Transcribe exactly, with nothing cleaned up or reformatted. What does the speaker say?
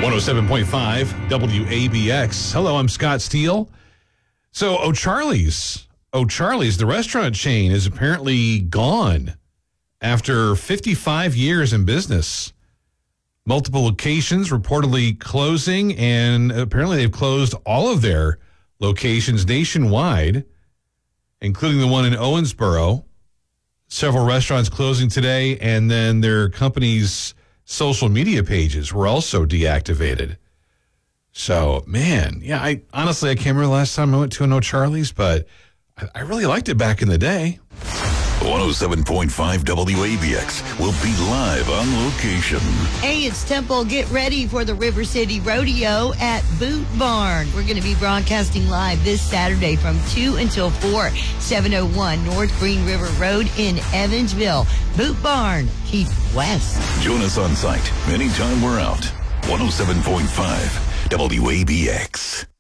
one oh seven point five W A B X. Hello, I'm Scott Steele. So O'Charley's, O'Charley's, the restaurant chain, is apparently gone after fifty-five years in business. Multiple locations reportedly closing, and apparently they've closed all of their locations nationwide, including the one in Owensboro. Several restaurants closing today, and then their company's social media pages were also deactivated. So, man, yeah, I honestly, I can't remember the last time I went to an O'Charley's, but I, I really liked it back in the day. one oh seven point five W A B X will be live on location. Hey, it's Temple. Get ready for the River City Rodeo at Boot Barn. We're going to be broadcasting live this Saturday from two until four, seven oh one North Green River Road in Evansville. Boot Barn, keep west. Join us on site anytime we're out. one oh seven point five W A B X.